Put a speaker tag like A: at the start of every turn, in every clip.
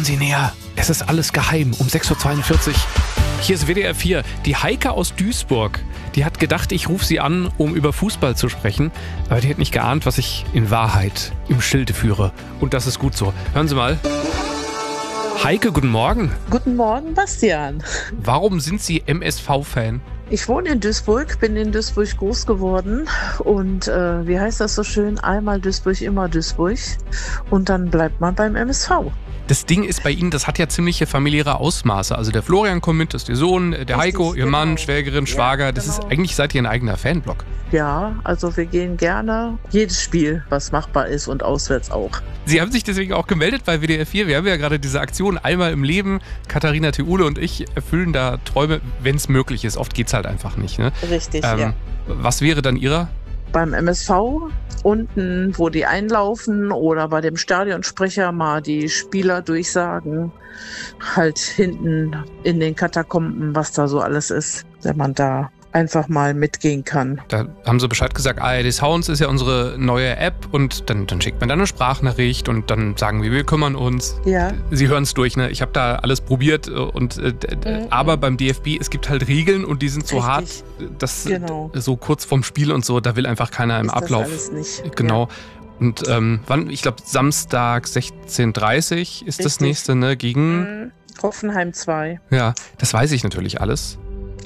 A: Kommen Sie näher. Es ist alles geheim. Um 6.42 Uhr. Hier ist WDR 4. Die Heike aus Duisburg, die hat gedacht, ich rufe sie an, um über Fußball zu sprechen. Aber die hat nicht geahnt, was ich in Wahrheit im Schilde führe. Und das ist gut so. Hören Sie mal. Heike, guten Morgen.
B: Guten Morgen, Bastian.
A: Warum sind Sie MSV-Fan?
B: Ich wohne in Duisburg, bin in Duisburg groß geworden und wie heißt das so schön? Einmal Duisburg, immer Duisburg. Und dann bleibt man beim MSV.
A: Das Ding ist bei Ihnen, das hat ja ziemliche familiäre Ausmaße. Also der Florian kommt mit, das ist Ihr Sohn, der
B: Richtig,
A: Heiko, Ihr Mann,
B: genau.
A: Schwägerin, Schwager.
B: Ja,
A: Das
B: genau.
A: ist eigentlich, seid ihr ein eigener Fanblock.
B: Ja, also wir gehen gerne jedes Spiel, was machbar ist und auswärts auch.
A: Sie haben sich deswegen auch gemeldet bei WDR 4. Wir haben ja gerade diese Aktion einmal im Leben. Katharina Theule und ich erfüllen da Träume, wenn es möglich ist. Oft geht's halt einfach nicht. Ne?
B: Richtig, ja.
A: Was wäre dann Ihrer?
B: Beim MSV unten, wo die einlaufen oder bei dem Stadionsprecher mal die Spieler durchsagen. Halt hinten in den Katakomben, was da so alles ist, wenn man da einfach mal mitgehen kann.
A: Da haben sie Bescheid gesagt, ARD Sounds ist ja unsere neue App und dann schickt man da eine Sprachnachricht und dann sagen wir kümmern uns.
B: Ja.
A: Sie hören es durch, ne? Ich habe da alles probiert und aber beim DFB, es gibt halt Regeln und die sind so hart, dass so kurz vorm Spiel und so, da will einfach keiner im Ablauf.
B: Das alles nicht.
A: Genau. Ja. Und wann, ich glaube Samstag 16:30 ist das nächste, ne? Gegen
B: Hoffenheim 2.
A: Ja, das weiß ich natürlich alles.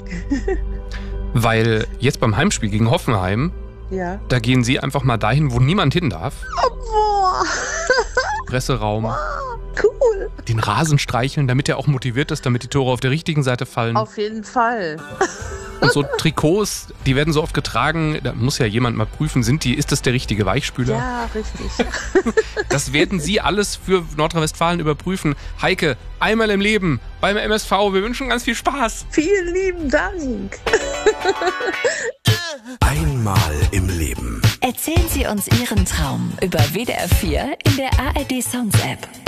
A: Weil jetzt beim Heimspiel gegen Hoffenheim, da gehen Sie einfach mal dahin, wo niemand hin darf.
B: Oh, boah.
A: Presseraum.
B: Wow, cool.
A: Den Rasen streicheln, damit er auch motiviert ist, damit die Tore auf der richtigen Seite fallen.
B: Auf jeden Fall.
A: Und so Trikots, die werden so oft getragen, da muss ja jemand mal prüfen, ist das der richtige Weichspüler?
B: Ja, richtig.
A: Das werden Sie alles für Nordrhein-Westfalen überprüfen. Heike, einmal im Leben beim MSV, wir wünschen ganz viel Spaß.
B: Vielen lieben Dank.
C: Einmal im Leben.
D: Erzählen Sie uns Ihren Traum über WDR 4 in der ARD Sounds App.